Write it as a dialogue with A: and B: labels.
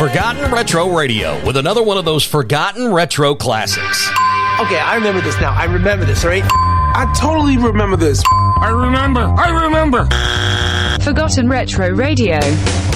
A: Forgotten Retro Radio with another one of those forgotten retro classics.
B: Okay, I remember this now. I remember this, all right? I totally remember this.
C: I remember.
D: Forgotten Retro Radio.